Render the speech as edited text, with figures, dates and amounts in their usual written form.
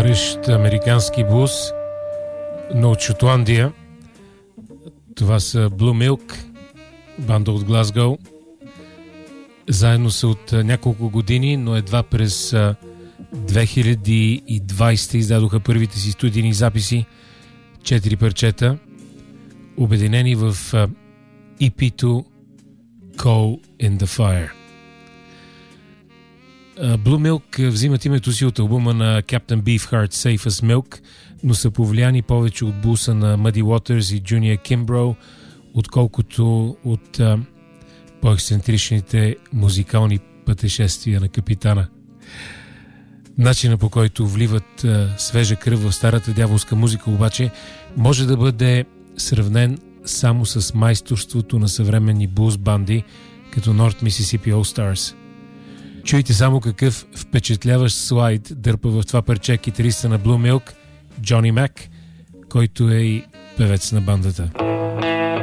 Старещ американски блуз, но от Шотландия. Това са Blue Milk, банда от Глазгоу. Заедно са от няколко години, но едва през 2020 издадоха първите си студийни записи, 4 парчета, обединени в EP-то Coal in the Fire. Blue Milk взимат името си от албума на Captain Beefheart Safe as Milk, но са повлияни повече от блуса на Muddy Waters и Junior Kimbrough, отколкото от по-ексцентричните музикални пътешествия на капитана. Начинът, по който вливат свежа кръв в старата дяволска музика, обаче може да бъде сравнен само с майсторството на съвременни блуз банди като North Mississippi All Stars. Чуйте само какъв впечатляващ слайд дърпа в това парче китариста на Blue Milk, Джони Мак, който е и певец на бандата.